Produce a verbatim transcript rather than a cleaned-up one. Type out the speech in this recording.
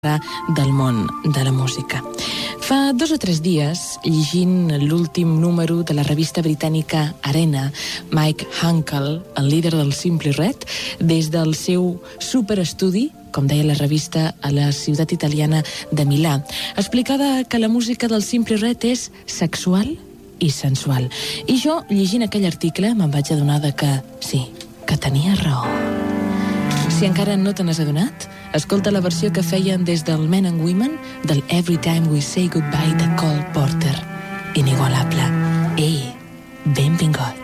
del món de la música. Fa dos o tres dies, llegint l'últim número de la revista britànica Arena, Mike Hankel, el líder del Simply Red, des del seu superestudi, com deia la revista, a la ciutat italiana de Milà, explicava que la música del Simply Red és sexual i sensual. I jo, llegint aquell article, me'n vaig adonar de que, sí, que tenia raó. Si encara no te n'has adonat, escolta la versió que feien des del Men and Women del Every Time We Say Goodbye de Cole Porter. Inigualable. Ei, benvingut.